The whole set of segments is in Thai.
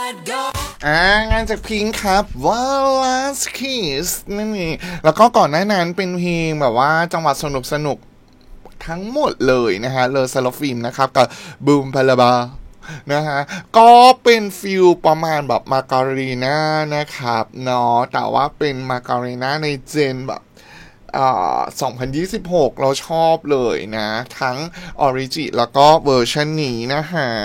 งานจากพิงค์ครับว่า Last Kiss นั่นเองแล้วก็ก่อนหน้านั้นเป็นเพลงแบบว่าจังหวัดสนุกทั้งหมดเลยนะฮะเลอซาลฟิล์มนะครับกับบูมพาราบานะฮะก็เป็นฟิลประมาณแบบมาการีน่านะครับเนาะแต่ว่าเป็นมาการีน่าในเจนแบบ2026เราชอบเลยนะทั้งออริจิแล้วก็เวอร์ชันนี้นะฮะ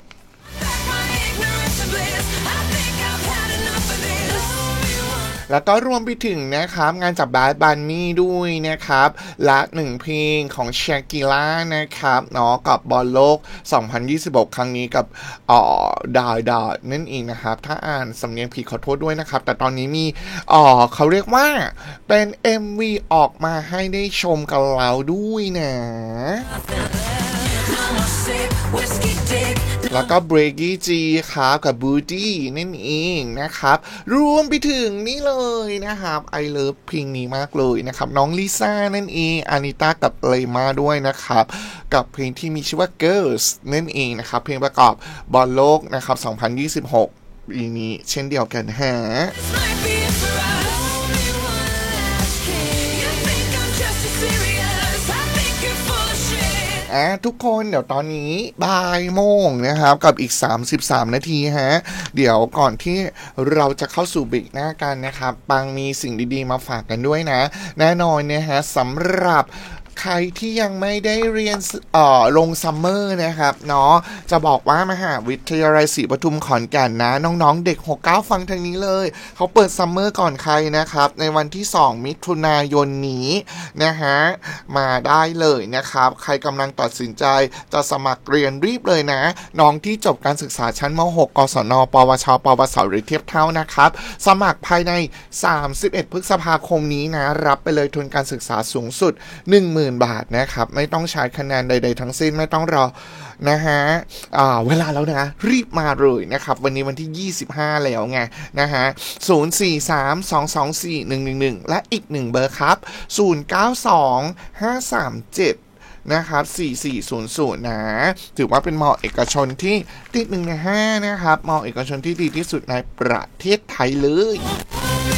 แล้วก็รวมไปถึงนะครับงานจากบาร์บันนี่ด้วยนะครับและหนึ่งเพลงของเชกิล่านะครับเนาะกับบอลโลก2026ครั้งนี้กับดาวนั่นเองนะครับถ้าอ่านสำเนียงผิดขอโทษด้วยนะครับแต่ตอนนี้มีเขาเรียกว่าเป็น MV ออกมาให้ได้ชมกันแล้วด้วยนะแล้วก็ Breaky G ครับกับ Booty นั่นเองนะครับรวมไปถึงนี่เลยนะครับ I Love เพลงนี้มากเลยนะครับน้องลิซ่านั่นเองอานิต้ากับเลม่าด้วยนะครับกับเพลงที่มีชื่อว่า Girls นั่นเองนะครับเพลงประกอบบอลโลกนะครับ2026ปีนี้เช่นเดียวกันฮะทุกคนเดี๋ยวตอนนี้บ่ายโมงนะครับกับอีก33นาทีฮะเดี๋ยวก่อนที่เราจะเข้าสู่เบรกหน้ากันนะครับปังมีสิ่งดีๆมาฝากกันด้วยนะแน่นอนนะฮะสำหรับใครที่ยังไม่ได้เรียนลงซัมเมอร์นะครับเนาะจะบอกว่ามหาวิทยาลัยศรีปทุมขอนแก่นนะน้องๆเด็ก69ฟังทางนี้เลยเขาเปิดซัมเมอร์ก่อนใครนะครับในวันที่2มิถุนายนนี้นะฮะมาได้เลยนะครับใครกำลังตัดสินใจจะสมัครเรียนรีบเลยนะน้องที่จบการศึกษาชั้นม.6 กศน.ปวช.ปวส.หรือเทียบเท่านะครับสมัครภายใน31พฤษภาคมนี้นะรับไปเลยทุนการศึกษาสูงสุด 10,000 บาทนะครับไม่ต้องใช้คะแนนใดๆทั้งสิ้นไม่ต้องรอนะฮะเวลาแล้วนะรีบมาเลยนะครับวันนี้วันที่25แล้วไงนะฮะ0432241111และอีก1เบอร์ครับ092537นะครับ4400นะถือว่าเป็นมอเอกชนที่ติด1ใน5นะครับมอเอกชนที่ดีที่สุดในประเทศไทยเลย